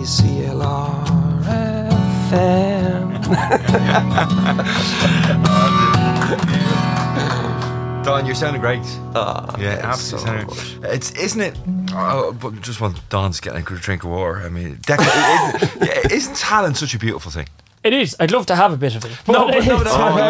Don, you're sounding great. Yeah, absolutely. Isn't it? But just while Don's getting a good drink of water, I mean, isn't talent such a beautiful thing? It is. I'd love to have a bit of it. No, it's mighty.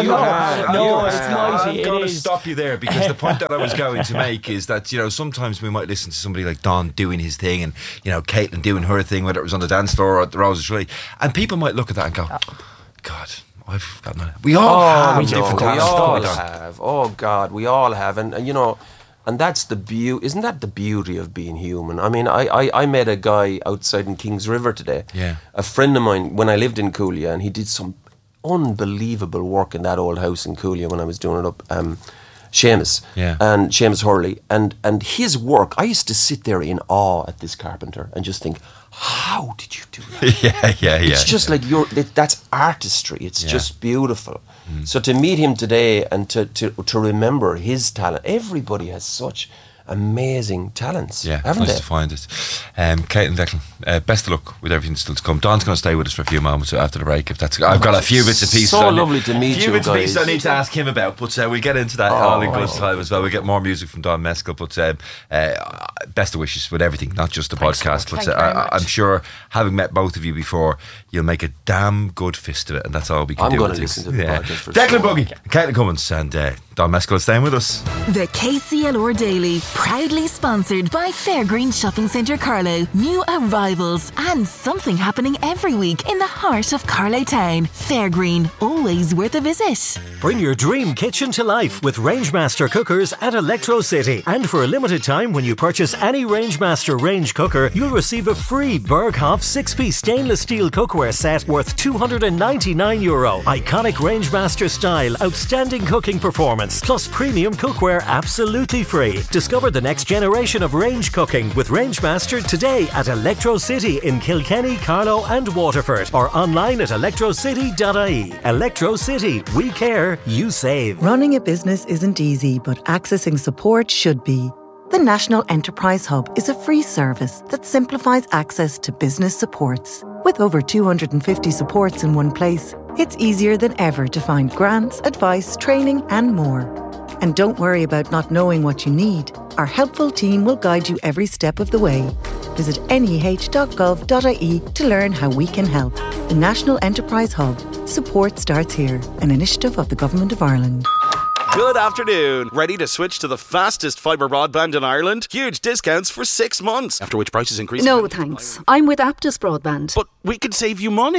I'm going to stop you there because the point that I was going to make is that, you know, sometimes we might listen to somebody like Don doing his thing and, you know, Caitlin doing her thing, whether it was on the dance floor or at the Roses Tree, and people might look at that and go, God, I've got none. We all have different talents. We all have. Oh God, we all have, and you know. And that's the beauty. Isn't that the beauty of being human? I mean, I met a guy outside in Kings River today. Yeah. A friend of mine when I lived in Cooley, and he did some unbelievable work in that old house in Cooley when I was doing it up. Seamus. Yeah. And Seamus Hurley. And his work, I used to sit there in awe at this carpenter and just think, how did you do that? yeah. It's just like that's artistry. It's just beautiful. So to meet him today and to remember his talent, everybody has such amazing talents, haven't nice they? to find it. Kate and Declan, best of luck with everything still to come. Don's going to stay with us for a few moments after the break. I've got a few bits and pieces. So lovely to meet you bits and guys. pieces I need to ask him about, but we'll get into that all in good time as well. We'll get more music from Don Mescal, but best of wishes with everything, not just the podcast. But I'm sure, having met both of you before, you'll make a damn good fist of it, and that's all we can do. I'm going to listen to the podcast for Declan sure. Buggy, Caitlin Cummins, and Don Mescal is staying with us. The KCLR Daily, proudly sponsored by Fairgreen Shopping Centre Carlow. New arrivals and something happening every week in the heart of Carlow Town. Fairgreen, always worth a visit. Bring your dream kitchen to life with Rangemaster cookers at Electro City. And for a limited time, when you purchase any Rangemaster range cooker, you'll receive a free Berghoff 6-piece stainless steel cookware set worth €299. Iconic Rangemaster style, outstanding cooking performance, plus premium cookware absolutely free. Discover the next generation of range cooking with Rangemaster today at Electro City in Kilkenny, Carlow and Waterford, or online at electrocity.ie. Electro City, we care, you save. Running a business isn't easy, but accessing support should be. The National Enterprise Hub is a free service that simplifies access to business supports. With over 250 supports in one place, it's easier than ever to find grants, advice, training and more. And don't worry about not knowing what you need. Our helpful team will guide you every step of the way. Visit neh.gov.ie to learn how we can help. The National Enterprise Hub. Support starts here. An initiative of the Government of Ireland. Good afternoon. Ready to switch to the fastest fibre broadband in Ireland? Huge discounts for 6 months, after which prices increase. No, thanks. I'm with Aptus Broadband. But we could save you money.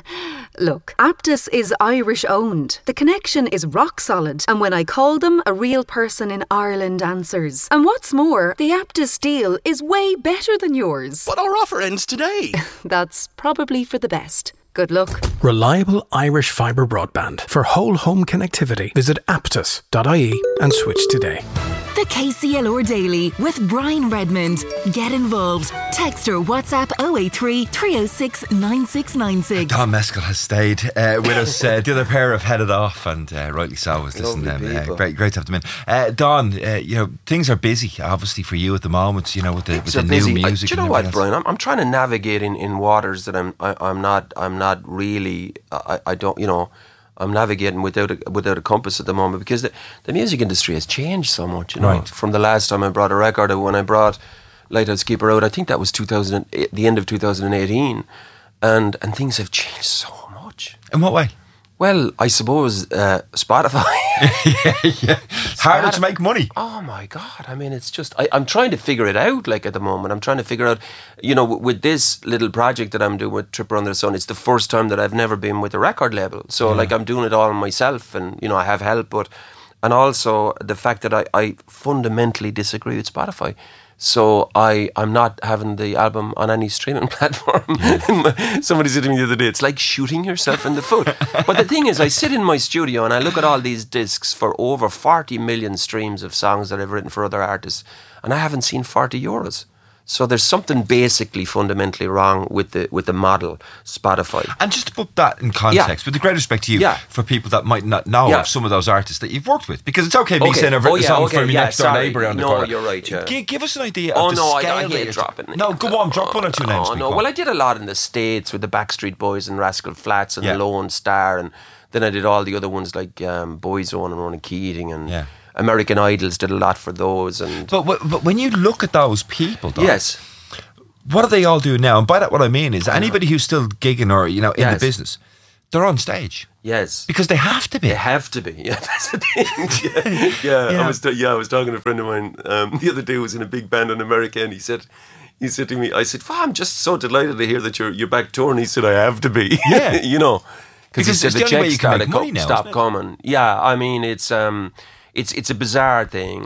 Look, Aptus is Irish owned. The connection is rock solid. And when I call them, a real person in Ireland answers. And what's more, the Aptus deal is way better than yours. But our offer ends today. That's probably for the best. Good luck. Reliable Irish fibre broadband. For whole home connectivity, visit aptus.ie and switch today. The KCLR Daily with Brian Redmond. Get involved. Text or WhatsApp 083 306 9696. Don Mescal has stayed with us. The other pair have headed off, and rightly so. Was listening to them. Great to have them in. Don, you know, things are busy, obviously, for you at the moment. You know, with the new music. Do you know what, Brian? I'm trying to navigate in waters that I'm not really. I don't. You know. I'm navigating without a compass at the moment because the music industry has changed so much, you know. Right. From the last time I brought a record, when I brought Lighthouse Keeper out, I think that was the end of 2018, and things have changed so much. In what way? Well, I suppose Spotify. yeah. Harder to make money. Oh my God. I mean, it's just, I'm trying to figure it out, like, at the moment. I'm trying to figure out, you know, with this little project that I'm doing with Tripper Under the Sun, it's the first time that I've never been with a record label. So, like, I'm doing it all myself and, you know, I have help, and also the fact that I fundamentally disagree with Spotify. So I'm not having the album on any streaming platform. Somebody said to me the other day, it's like shooting yourself in the foot. But the thing is, I sit in my studio and I look at all these discs for over 40 million streams of songs that I've written for other artists, and I haven't seen €40. So there's something basically fundamentally wrong with the model, Spotify. And just to put that in context, with the great respect to you, for people that might not know of some of those artists that you've worked with, because it's okay me saying I've written a song for my next door neighbour on the corner. No, you're right. Yeah. Give us an idea of the scale. I hate dropping. No, go on, drop one or two names. Well, I did a lot in the States with the Backstreet Boys and Rascal Flatts and Lone Star, and then I did all the other ones like Boyzone and Ronan Keating and American Idols. Did a lot for those. And but when you look at those people, though, yes. What are they all doing now? And by that, what I mean is anybody who's still gigging or in the business, they're on stage. Yes, because they have to be. They have to be. Yeah, that's the thing. Yeah. I was talking to a friend of mine the other day who was in a big band in America, and he said to me, I said, "Wow, I'm just so delighted to hear that you're back touring." He said, "I have to be." Yeah, because he said the checks stop coming. Yeah, I mean it's a bizarre thing.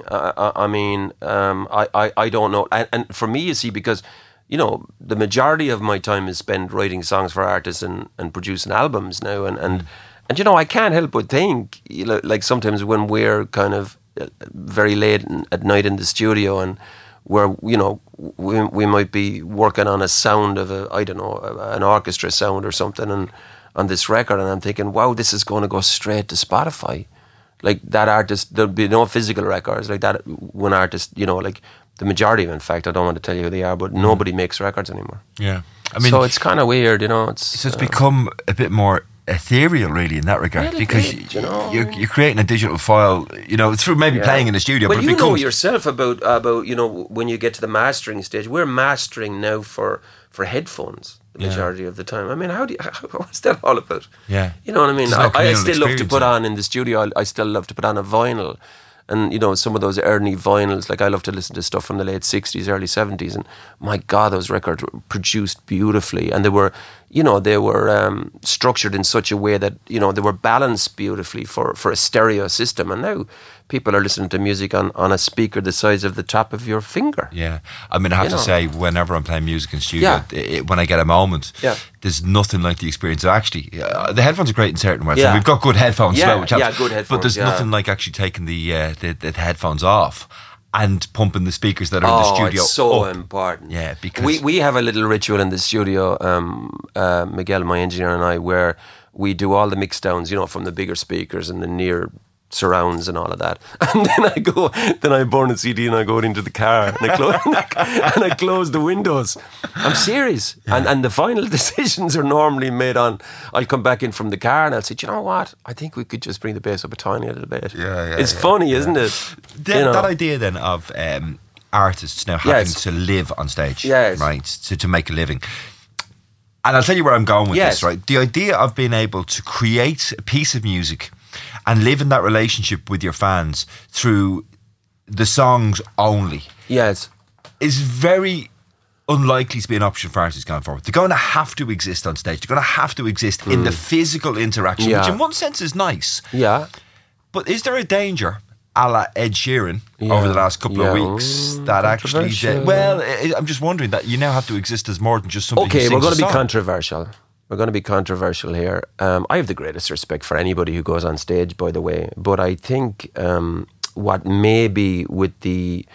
I don't know, and for me, you see, because. The majority of my time is spent writing songs for artists and producing albums now. And I can't help but think, like sometimes when we're kind of very late at night in the studio and where, we might be working on a sound of an orchestra sound or something and on this record. And I'm thinking, wow, this is going to go straight to Spotify. Like that artist, there'll be no physical records like that. One artist, like... The majority of them, in fact, I don't want to tell you who they are, but nobody makes records anymore. Yeah. So it's kind of weird, So it's become a bit more ethereal, really, in that regard, because you're creating a digital file, through maybe playing in the studio. Well, but you know yourself about when you get to the mastering stage. We're mastering now for headphones the majority of the time. I mean, what's that all about? Yeah. You know what I mean? I still love to put on in the studio. I still love to put on a vinyl. And, some of those early vinyls, like I love to listen to stuff from the late 60s, early 70s. And my God, those records were produced beautifully. And they were, structured in such a way that, they were balanced beautifully for a stereo system. And now people are listening to music on a speaker the size of the top of your finger. Yeah. I mean, I have to say, whenever I'm playing music in studio, when I get a moment, there's nothing like the experience of actually... the headphones are great in certain ways. And we've got good headphones as well, which helps. Good headphones. But there's nothing like actually taking the headphones off and pumping the speakers that are in the studio. It's so up. important. Yeah, because... We have a little ritual in the studio, Miguel, my engineer, and I, where we do all the mix downs, from the bigger speakers and the near surrounds and all of that. And then I burn a CD and I go into the car and I close the windows. I'm serious. Yeah. And the final decisions are normally made on, I'll come back in from the car and I'll say, do you know what? I think we could just bring the bass up a tiny little bit. It's funny, isn't it? That idea then of artists now having to live on stage, right? To make a living. And I'll tell you where I'm going with this, right? The idea of being able to create a piece of music and live in that relationship with your fans through the songs only is very unlikely to be an option for artists going forward. They're going to have to exist on stage. They're going to have to exist in the physical interaction, which in one sense is nice. Yeah. But is there a danger, a la Ed Sheeran, over the last couple of weeks, that actually... I'm just wondering that you now have to exist as more than just somebody who sings a song. Okay, we're going to be controversial. We're going to be controversial here. I have the greatest respect for anybody who goes on stage, by the way. But I think what maybe with the...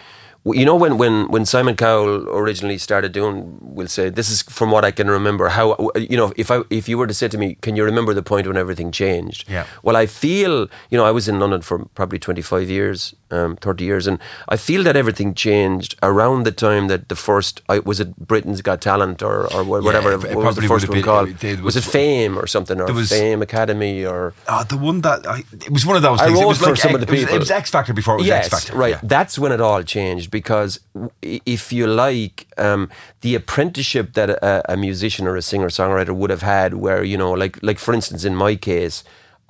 when Simon Cowell originally started doing, we'll say, this is from what I can remember, how, if you were to say to me, can you remember the point when everything changed? Yeah. Well, I feel, I was in London for probably 25 years, 30 years, and I feel that everything changed around the time that the first, was it Britain's Got Talent or whatever, what was the first one called? Was it Fame or something, or Fame Academy, or... the one that, it was one of those things. I wrote for some of the people. It was X Factor before it was X Factor. Right. Yeah. That's when it all changed, because if you like, the apprenticeship that a musician or a singer-songwriter would have had, where, like for instance, in my case,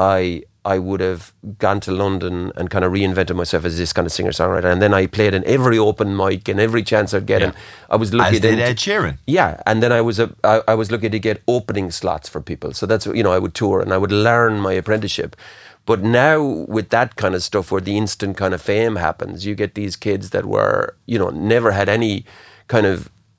I would have gone to London and kind of reinvented myself as this kind of singer-songwriter, and then I played in every open mic and every chance I'd get, and I was lucky. As did Ed Sheeran. Yeah, and then I was lucky to get opening slots for people. So that's, I would tour and I would learn my apprenticeship. But now with that kind of stuff where the instant kind of fame happens, you get these kids that were, never had any kind of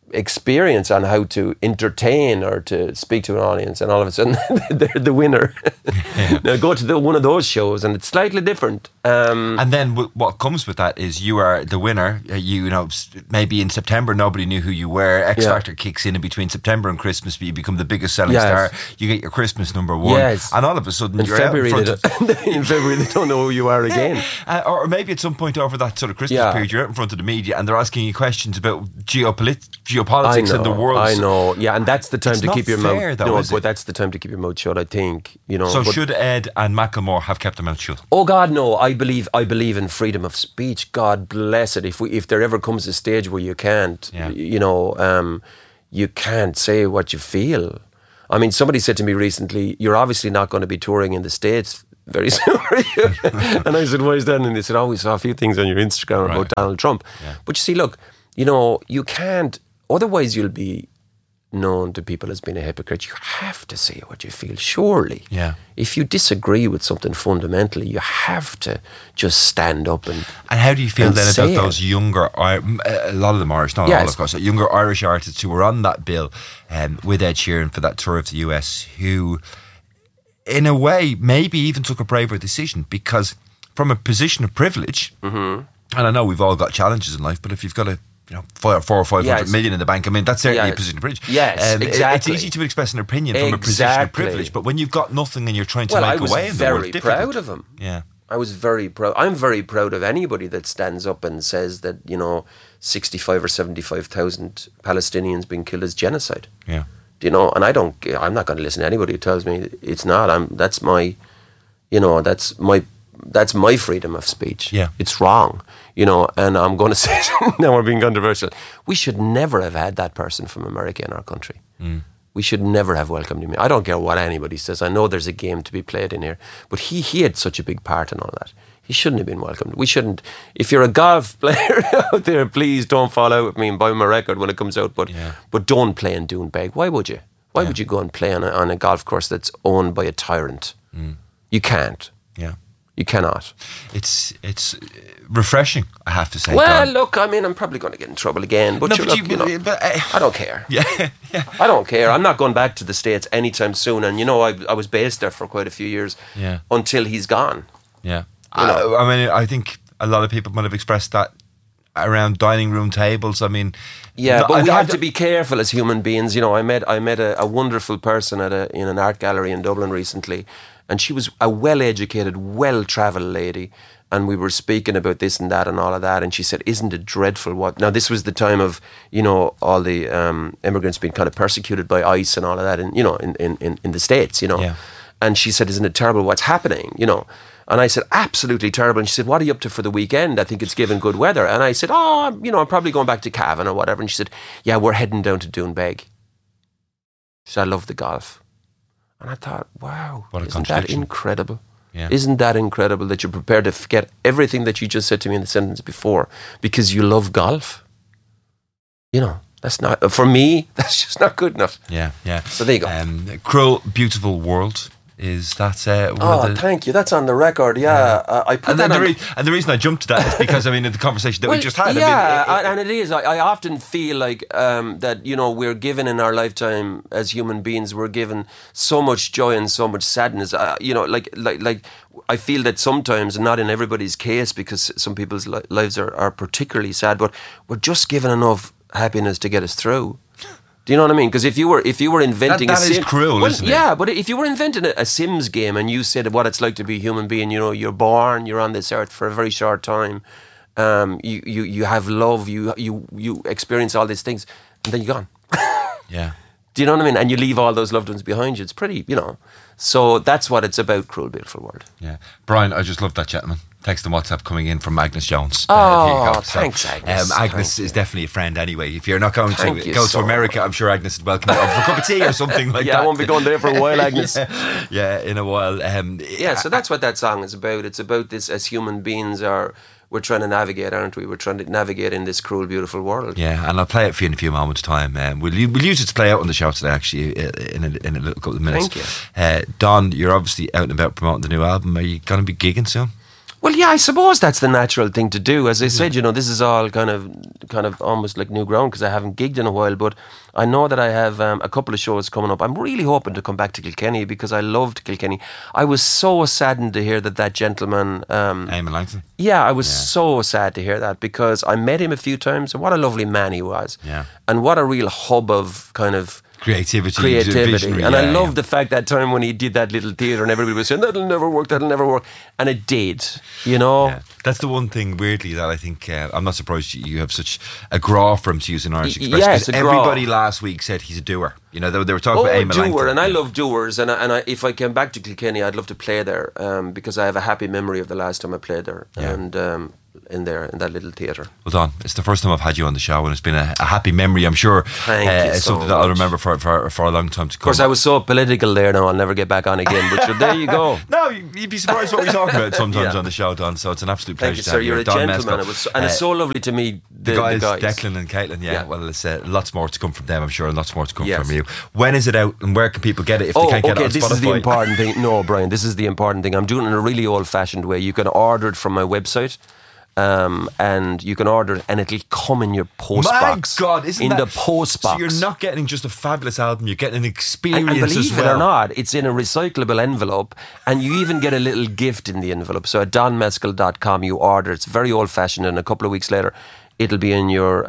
experience on how to entertain or to speak to an audience, and all of a sudden they're the winner. Now go to one of those shows and it's slightly different. And then what comes with that is you are the winner. Maybe in September nobody knew who you were. X Factor kicks in between September and Christmas, but you become the biggest selling star. You get your Christmas number one, and all of a sudden you're February out in front of in February they don't know who you are again. Or maybe at some point over that sort of Christmas period, you're out in front of the media and they're asking you questions about geopolitics in the world. I know, yeah, and that's the time to keep your mouth. But that's the time to keep your mouth shut. I think So should Ed and Macklemore have kept their mouth shut? Oh God, no! I believe in freedom of speech. God bless it. If there ever comes a stage where you can't, you can't say what you feel. I mean, somebody said to me recently, "You're obviously not going to be touring in the States very soon." And I said, "Why is that?" And they said, "Oh, we saw a few things on your Instagram about Donald Trump." Yeah. But you see, look, you can't. Otherwise, you'll be known to people as being a hypocrite. You have to say what you feel, surely. Yeah. If you disagree with something fundamentally, you have to just stand up and how do you feel then about those younger, a lot of them Irish, not all of course, younger Irish artists who were on that bill with Ed Sheeran for that tour of the US, who in a way maybe even took a braver decision, because from a position of privilege, and I know we've all got challenges in life, but if you've got 400 or 500 million in the bank, I mean, that's certainly a position of privilege. Yes, exactly. It's easy to express an opinion from a position of privilege, but when you've got nothing and you're trying to make a way in the world, it's difficult. I was very proud of him. Yeah. I was very proud. I'm very proud of anybody that stands up and says that, 65 or 75,000 Palestinians being killed is genocide. Yeah. And I'm not going to listen to anybody who tells me it's not. That's my freedom of speech. Yeah. It's wrong. And I'm going to say, now we're being controversial, we should never have had that person from America in our country. Mm. We should never have welcomed him. I don't care what anybody says. I know there's a game to be played in here, but he had such a big part in all that. He shouldn't have been welcomed. We shouldn't. If you're a golf player out there, please don't fall out with me and buy my record when it comes out, but don't play in Doonbeg. Why would you? Why would you go and play on a golf course that's owned by a tyrant? Mm. You can't. Yeah. You cannot. It's refreshing, I have to say. Well, Don. look, I mean, I'm probably going to get in trouble again, but, I don't care. Yeah. I don't care. I'm not going back to the States anytime soon, and I was based there for quite a few years until he's gone. Yeah. I mean, I think a lot of people might have expressed that around dining room tables. I mean, but we have to be careful as human beings. I met a wonderful person in an art gallery in Dublin recently, and she was a well-educated, well-travelled lady, and we were speaking about this and that and all of that, and she said, "Isn't it dreadful what..." Now, this was the time of, all the immigrants being kind of persecuted by ICE and all of that, in the States, And she said, "Isn't it terrible what's happening, And I said, "Absolutely terrible." And she said, "What are you up to for the weekend? I think it's given good weather." And I said, "I'm probably going back to Cavan or whatever." And she said, "Yeah, we're heading down to Doonbeg." She said, "I love the golf." And I thought, wow, isn't that incredible? Yeah. Isn't that incredible that you're prepared to forget everything that you just said to me in the sentence before because you love golf? That's not, for me, that's just not good enough. Yeah. So there you go. Cruel, Beautiful World. Is that thank you. That's on the record. Yeah, I put that on. And the reason I jumped to that is because in the conversation that we just had. Yeah, and it is. I often feel like that. We're given in our lifetime as human beings. We're given so much joy and so much sadness. Like I feel that sometimes, and not in everybody's case, because some people's lives are particularly sad, but we're just given enough happiness to get us through. Do you know what I mean? Because if you were inventing that is cruel, isn't it? Yeah, but if you were inventing a Sims game and you said what it's like to be a human being, you're born, you're on this earth for a very short time, you have love, you experience all these things, and then you're gone. Yeah. Do you know what I mean? And you leave all those loved ones behind you. It's pretty, So that's what it's about, Cruel, Beautiful World. Yeah. Brian, I just love that gentleman. Text and WhatsApp coming in from Agnes Jones. Thanks, Agnes. Agnes is definitely a friend anyway. If you're not going to America, I'm sure Agnes would welcome you over for a cup of tea or something like that. Yeah, I won't be going there for a while, Agnes. Yeah, in a while. So that's what that song is about. It's about this as human beings we're trying to navigate, aren't we? We're trying to navigate in this cruel, beautiful world. Yeah, and I'll play it for you in a few moments' time. We'll use it to play out on the show today, actually, in a little couple of minutes. Thank you. Don, you're obviously out and about promoting the new album. Are you going to be gigging soon? Well, yeah, I suppose that's the natural thing to do. As I said, this is all kind of almost like new ground because I haven't gigged in a while. But I know that I have a couple of shows coming up. I'm really hoping to come back to Kilkenny because I loved Kilkenny. I was so saddened to hear that gentleman... Eamon Langton. Yeah, I was so sad to hear that because I met him a few times and what a lovely man he was. Yeah. And what a real hub of kind of... Creativity. And I love the fact that time when he did that little theatre and everybody was saying, that'll never work. And it did, Yeah. That's the one thing, weirdly, that I think, I'm not surprised you have such a graw for him, to use an Irish expression. Yes, a graw. Everybody last week said he's a doer. They were talking about Eamon Langton. And I love doers. And if I came back to Kilkenny, I'd love to play there because I have a happy memory of the last time I played there. Yeah. And... in that little theatre. Well done. It's the first time I've had you on the show and it's been a happy memory, I'm sure. Thank you it's so something that I'll remember for a long time to come. Of course, I was so political there now, I'll never get back on again, but there you go. No, you'd be surprised what we talk about sometimes on the show, Don, so it's an absolute pleasure. Thank you, sir. You're a gentleman. It's so lovely to meet the guys. Declan and Caitlin, well, it's lots more to come from them, I'm sure, and lots more to come from you. When is it out and where can people get it if they can't get it on Spotify? This is the important thing. No, Brian, this is the important thing. I'm doing it in a really old-fashioned way. You can order it from my website. And you can order it and it'll come in your post box. My God, isn't in the post box. So you're not getting just a fabulous album, you're getting an experience and believe as well. it or not, it's in a recyclable envelope and you even get a little gift in the envelope. So at donmescal.com you order, it's very old fashioned and a couple of weeks later it'll be in your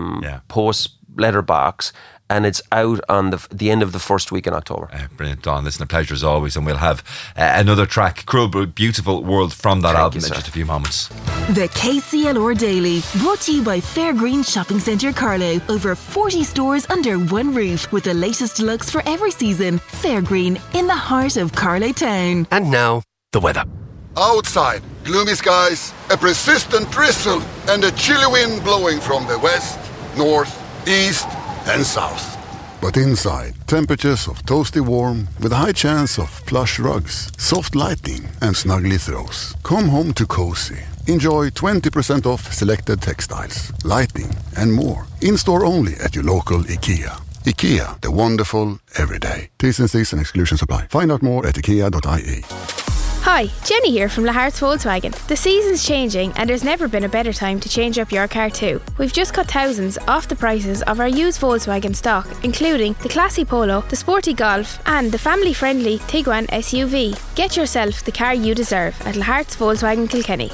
post letter box. And it's out on the end of the first week in October. Brilliant, Don. Listen, a pleasure as always. And we'll have another track, Cruel But Beautiful World, from that album in just a few moments. The KCLR Daily, brought to you by Fairgreen Shopping Centre Carlow. Over 40 stores under one roof with the latest looks for every season. Fairgreen, in the heart of Carlow Town. And now, the weather. Outside, gloomy skies, a persistent drizzle, and a chilly wind blowing from the west, north, east, and south. But inside, temperatures of toasty warm with a high chance of plush rugs, soft lighting and snuggly throws. Come home to cozy. Enjoy 20% off selected textiles, lighting and more. In-store only at your local IKEA. IKEA, the wonderful everyday. T's and C's and exclusions apply. Find out more at ikea.ie. Hi, Jenny here from Lahart's Volkswagen. The season's changing and there's never been a better time to change up your car too. We've just cut thousands off the prices of our used Volkswagen stock, including the classy Polo, the sporty Golf and the family-friendly Tiguan SUV. Get yourself the car you deserve at Lahart's Volkswagen Kilkenny.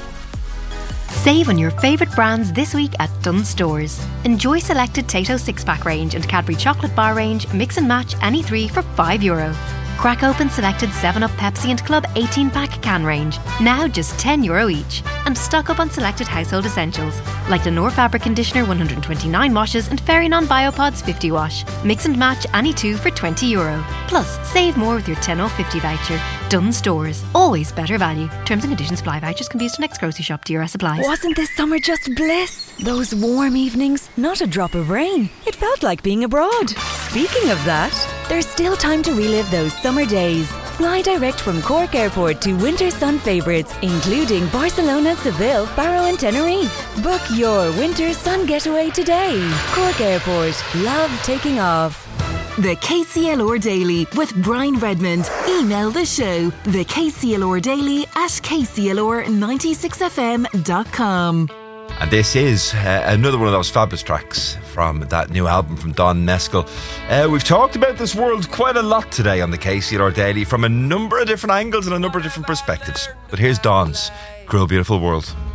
Save on your favourite brands this week at Dunnes Stores. Enjoy selected Tato 6-pack range and Cadbury chocolate bar range, mix and match any three for €5. Crack open selected 7up Pepsi and Club 18-pack can range, now just €10 each. And stock up on selected household essentials, like Lenore Fabric Conditioner 129 washes and Fairy-Non Biopods 50 wash. Mix and match any two for €20. Plus, save more with your 10 off 50 voucher. Dunnes Stores, always better value. Terms and conditions apply. Vouchers can be used to next grocery shop. DRS applies. Wasn't this summer just bliss? Those warm evenings, not a drop of rain. It felt like being abroad. Speaking of that, there's still time to relive those summer days. Fly direct from Cork Airport to winter sun favourites, including Barcelona, Seville, Faro and Tenerife. Book your winter sun getaway today. Cork Airport. Love taking off. The KCLR Daily with Brian Redmond. Email the show, the KCLR Daily at KCLR96fm.com. And this is another one of those fabulous tracks from that new album from Don Mescal. We've talked about this world quite a lot today on the KCLR Daily from a number of different angles and a number of different perspectives. But here's Don's Cruel Beautiful World.